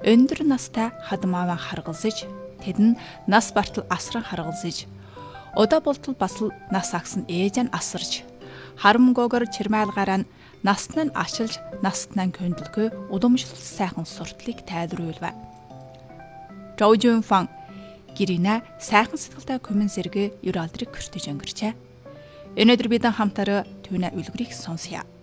өндөр настай хадмааван харгалзаж, тэд нь нас бартал асран харгалзаж, удаа болтол бас л нас агсан ээж нь асарж, харамгоогоор чирмайлгаараа насны нь ашилж, насны нь көндөлгөө удамшил сайхан суртлыг тайлруулва. Зhou Junfang гэрийнэ сайхан сэтгэлтэй коммен зэрэг ер алдрыг көртөж өнгөрчээ. Өнөөдөр бид хамтараа түүний үлгэрийг сонсъё.